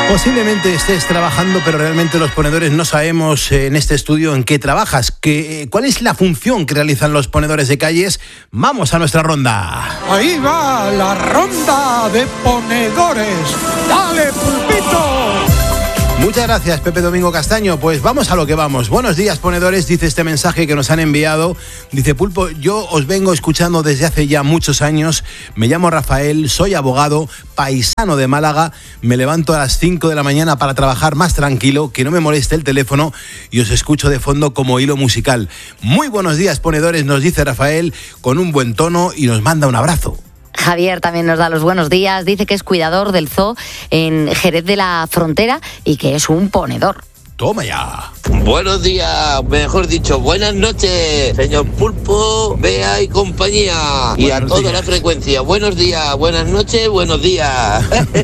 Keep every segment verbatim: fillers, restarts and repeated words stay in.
Posiblemente estés trabajando, pero realmente los ponedores no sabemos en este estudio en qué trabajas. ¿Qué, ¿Cuál es la función que realizan los ponedores de calles? Vamos a nuestra ronda. Ahí va la ronda de ponedores. ¡Dale, Pulpito! Muchas gracias, Pepe Domingo Castaño. Pues vamos a lo que vamos. Buenos días, ponedores, dice este mensaje que nos han enviado. Dice, Pulpo, yo os vengo escuchando desde hace ya muchos años. Me llamo Rafael, soy abogado, paisano de Málaga. Me levanto a las cinco de la mañana para trabajar más tranquilo, que no me moleste el teléfono, y os escucho de fondo como hilo musical. Muy buenos días, ponedores, nos dice Rafael, con un buen tono, y nos manda un abrazo. Javier también nos da los buenos días, dice que es cuidador del zoo en Jerez de la Frontera y que es un ponedor. Toma ya. Buenos días, mejor dicho, buenas noches, señor Pulpo, Bea y compañía. Y buenos a toda días. La frecuencia. Buenos días, buenas noches, buenos días.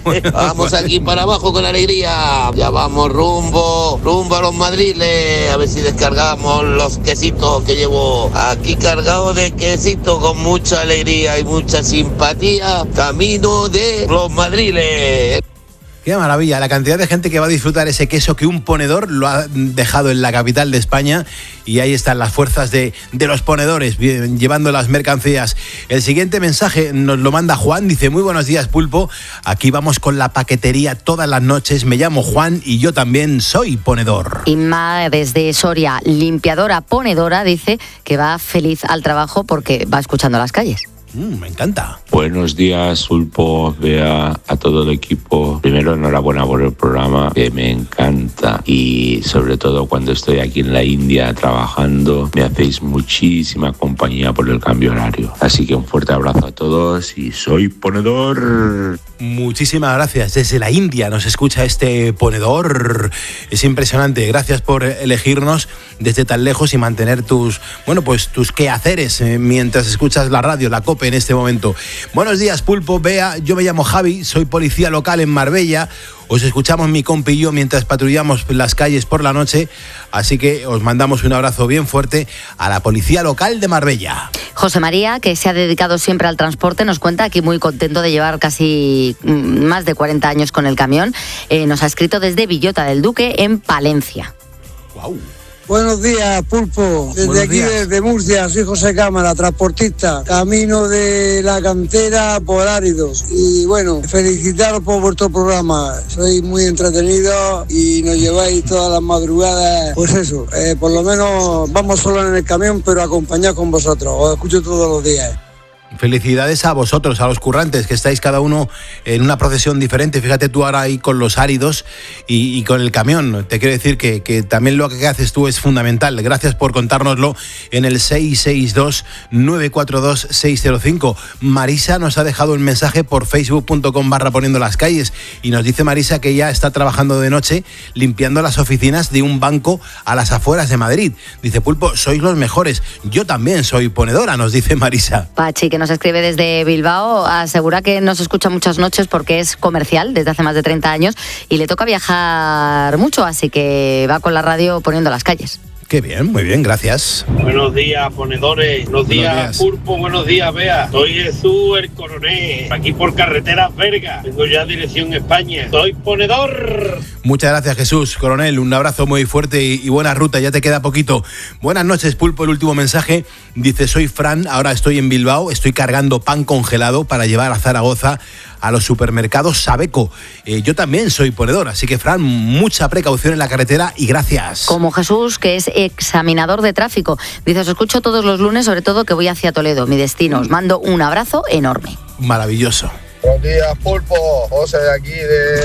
Vamos aquí para abajo con alegría. Ya vamos rumbo, rumbo a los madriles. A ver si descargamos los quesitos que llevo aquí cargados de quesito con mucha alegría y mucha simpatía. Camino de los madriles. Qué maravilla, la cantidad de gente que va a disfrutar ese queso que un ponedor lo ha dejado en la capital de España, y ahí están las fuerzas de, de los ponedores llevando las mercancías. El siguiente mensaje nos lo manda Juan, dice, muy buenos días, Pulpo, aquí vamos con la paquetería todas las noches, me llamo Juan y yo también soy ponedor. Inma desde Soria, limpiadora, ponedora, dice que va feliz al trabajo porque va escuchando las calles. Mm, me encanta. Buenos días, Pulpo, Bea, a todo el equipo. Primero, enhorabuena por el programa, que me encanta. Y sobre todo cuando estoy aquí en la India trabajando, me hacéis muchísima compañía por el cambio horario. Así que un fuerte abrazo a todos y soy ponedor. Muchísimas gracias. Desde la India nos escucha este ponedor. Es impresionante. Gracias por elegirnos desde tan lejos y mantener tus, bueno, pues tus quehaceres eh, mientras escuchas la radio, la COPE en este momento. Buenos días, Pulpo, Bea, yo me llamo Javi, soy policía local en Marbella. Os escuchamos mi compi y yo mientras patrullamos las calles por la noche, así que os mandamos un abrazo bien fuerte a la policía local de Marbella. José María, que se ha dedicado siempre al transporte, nos cuenta aquí muy contento de llevar casi más de cuarenta años con el camión. Eh, nos ha escrito desde Villota del Duque, en Palencia. Wow. Buenos días, Pulpo. Desde Buenos aquí, días. desde Murcia, soy José Cámara, transportista, camino de la cantera por áridos. Y bueno, felicitaros por vuestro programa. Sois muy entretenidos y nos lleváis todas las madrugadas. Pues eso, eh, por lo menos vamos solo en el camión, pero acompañados con vosotros. Os escucho todos los días. Felicidades a vosotros, a los currantes, que estáis cada uno en una procesión diferente. Fíjate tú ahora ahí con los áridos y, y con el camión. Te quiero decir que, que también lo que haces tú es fundamental. Gracias por contárnoslo en el seis seis dos, nueve cuatro dos, seis cero cinco. Marisa nos ha dejado un mensaje por facebook punto com barra poniendo las calles y nos dice Marisa que ella está trabajando de noche limpiando las oficinas de un banco a las afueras de Madrid. Dice, Pulpo, sois los mejores. Yo también soy ponedora, nos dice Marisa. Pachi, que nos escribe desde Bilbao, asegura que nos escucha muchas noches porque es comercial desde hace más de treinta años y le toca viajar mucho, así que va con la radio poniendo las calles. Qué bien, muy bien, gracias. Buenos días, ponedores. Buenos días, buenos días. Pulpo. Buenos días, Bea. Soy Jesús, el coronel. Aquí por carreteras Verga. Tengo ya dirección España. Soy ponedor. Muchas gracias, Jesús, coronel. Un abrazo muy fuerte y, y buena ruta. Ya te queda poquito. Buenas noches, Pulpo. El último mensaje dice, soy Fran. Ahora estoy en Bilbao. Estoy cargando pan congelado para llevar a Zaragoza a los supermercados Sabeco. Eh, yo también soy ponedor, así que, Fran, mucha precaución en la carretera y gracias. Como Jesús, que es examinador de tráfico. Dice, os escucho todos los lunes, sobre todo que voy hacia Toledo, mi destino. Os mando un abrazo enorme. Maravilloso. Buenos días, Pulpo. José de aquí,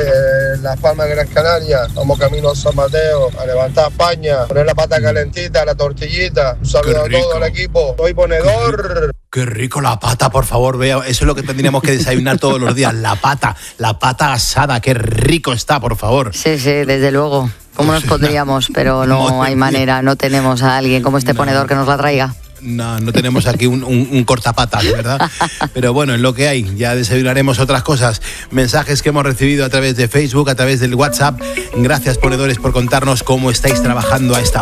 de Las Palmas de Gran Canaria. Vamos camino a San Mateo, a levantar España, poner la pata calentita, la tortillita. Un saludo a todo el equipo. Soy ponedor. Qué rico la pata, por favor, vea. Eso es lo que tendríamos que desayunar todos los días. La pata, la pata asada. Qué rico está, por favor. Sí, sí, desde luego. ¿Cómo nos pondríamos? Pero no hay manera, no tenemos a alguien como este ponedor que nos la traiga. No, no tenemos aquí un, un, un cortapatas, ¿verdad? Pero bueno, es lo que hay. Ya desayunaremos otras cosas. Mensajes que hemos recibido a través de Facebook, a través del WhatsApp. Gracias, ponedores, por contarnos cómo estáis trabajando a esta